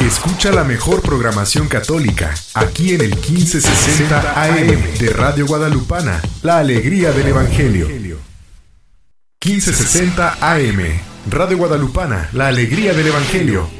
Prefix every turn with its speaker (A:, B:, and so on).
A: Escucha la mejor programación católica, aquí en el 1560 AM de Radio Guadalupana, la alegría del Evangelio. 1560 AM, Radio Guadalupana, la alegría del Evangelio.